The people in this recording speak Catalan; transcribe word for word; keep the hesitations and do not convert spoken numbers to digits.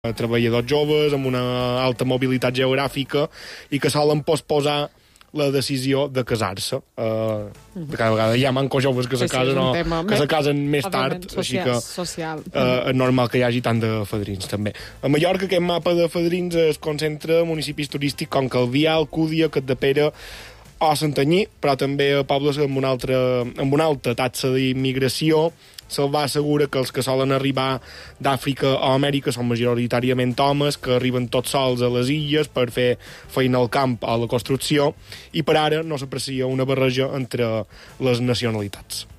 treballadors joves amb una alta mobilitat geogràfica i que solen posposar la decisió de casar-se. Uh, cada vegada hi ha mancos joves que se sí, casen, sí, o que se casen més tard, social, així que social. Uh, és normal que hi hagi tant de fadrins, també. A Mallorca aquest mapa de fadrins es concentra en municipis turístics com Calvià, Alcúdia, Capdepera o Santanyí, però també a pobles amb una, altra, amb una alta taxa d'immigració. Salvà assegura que els que solen arribar d'Àfrica o Amèrica són majoritàriament homes que arriben tots sols a les illes per fer feina al camp o a la construcció i per ara no s'aprecia una barreja entre les nacionalitats.